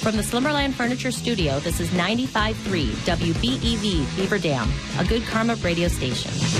From the Slumberland Furniture Studio, this is 95.3 WBEV Beaver Dam, a Good Karma radio station.